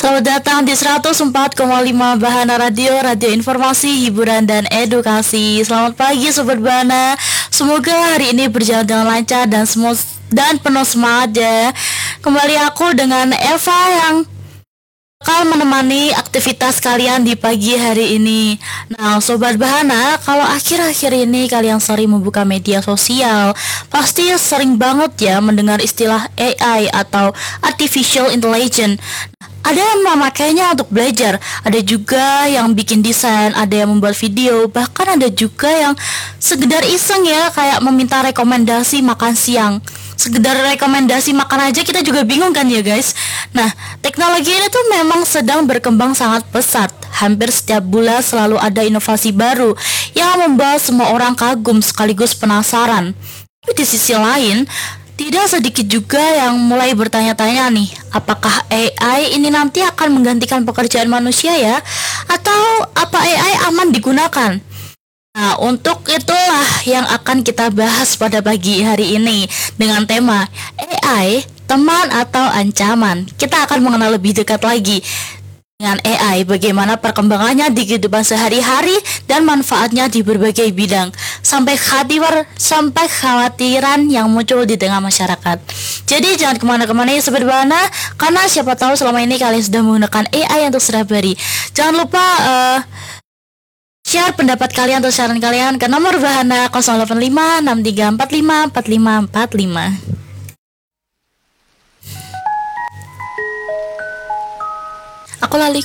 Selamat datang di 104,5 Bahana Radio, radio informasi, hiburan, dan edukasi. Selamat pagi Sobat Bahana. Semoga hari ini berjalan dengan lancar dan penuh semangat ya. Kembali aku dengan Eva yang bakal menemani aktivitas kalian di pagi hari ini. Nah, Sobat Bahana, kalau akhir-akhir ini kalian sering membuka media sosial, pasti sering banget ya mendengar istilah AI atau Artificial Intelligence. Ada yang memakainya untuk belajar, ada juga yang bikin desain, ada yang membuat video, bahkan ada juga yang sekedar iseng ya, kayak meminta rekomendasi makan siang. Sekedar rekomendasi makan aja kita juga bingung kan ya guys. Nah, teknologi ini tuh memang sedang berkembang sangat pesat. Hampir setiap bulan selalu ada inovasi baru yang membuat semua orang kagum sekaligus penasaran. Tapi di sisi lain, tidak sedikit juga yang mulai bertanya-tanya nih, apakah AI ini nanti akan menggantikan pekerjaan manusia ya? Atau apa AI aman digunakan? Nah, untuk itulah yang akan kita bahas pada pagi hari ini dengan tema AI, teman atau ancaman. Kita akan mengenal lebih dekat lagi dengan AI, bagaimana perkembangannya di kehidupan sehari-hari dan manfaatnya di berbagai bidang, sampai khawatiran yang muncul di tengah masyarakat. Jadi jangan kemana-kemana ya Sobat Bahana, karena siapa tahu selama ini kalian sudah menggunakan AI untuk strawberry. Jangan lupa share pendapat kalian atau saran kalian ke nomor Bahana 085 6345 4545. Aku lali.